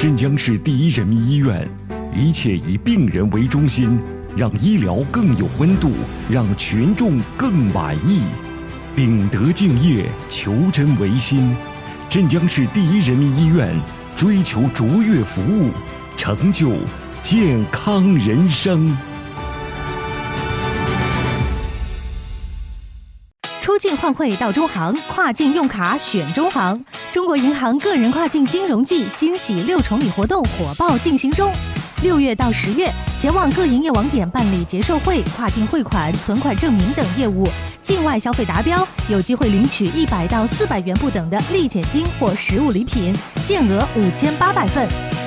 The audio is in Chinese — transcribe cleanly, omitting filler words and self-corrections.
镇江市第一人民医院，一切以病人为中心，让医疗更有温度，让群众更满意。秉德敬业，求真维新。镇江市第一人民医院追求卓越服务，成就健康人生。 出境换汇到中行，跨境用卡选中行。中国银行个人跨境金融季惊喜6重礼活动火爆进行中。6月到10月，前往各营业网点办理结售汇、跨境汇款、存款证明等业务，境外消费达标，有机会领取100到400元不等的立减金或实物礼品，限额5800份。